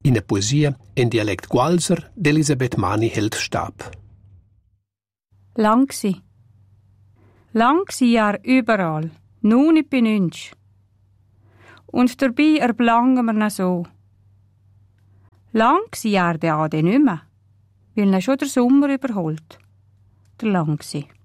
In der Poesia in Dialekt Gualser d'Elisabeth Mani-Held-Stab. Lang Jahr überall, nur nicht bei uns. Und dabei erblangen wir noch so. Lang Jahr der Ade nicht mehr, weil er schon der Sommer überholt. Der lang